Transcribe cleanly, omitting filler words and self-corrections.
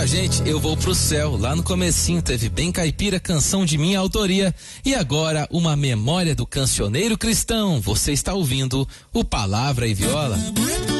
Gente, eu vou pro céu. Lá no comecinho teve Bem Caipira, canção de minha autoria. E agora, uma memória do cancioneiro cristão. Você está ouvindo o Palavra e Viola.